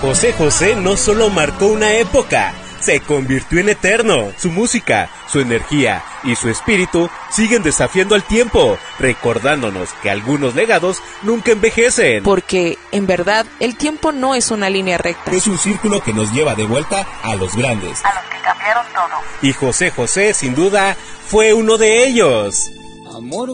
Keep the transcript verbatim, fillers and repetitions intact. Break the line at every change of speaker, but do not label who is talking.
José José no solo marcó una época, se convirtió en eterno. Su música, su energía y su espíritu siguen desafiando al tiempo, recordándonos que algunos legados nunca envejecen.
Porque, en verdad, el tiempo no es una línea recta.
Es un círculo que nos lleva de vuelta a los grandes,
a los que cambiaron todo.
Y José José, sin duda, fue uno de ellos.
Amor.